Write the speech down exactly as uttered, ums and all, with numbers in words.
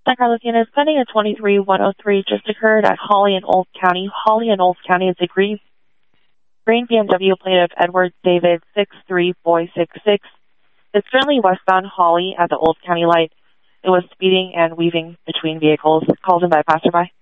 San Carlos unit, pending a twenty-three one oh three just occurred at Holly and Old County. Holly and Old County is a green, green B M W plate of Edward David six three four six six. It's currently westbound Holly at the Old County light. It was speeding and weaving between vehicles. Called in by a passerby.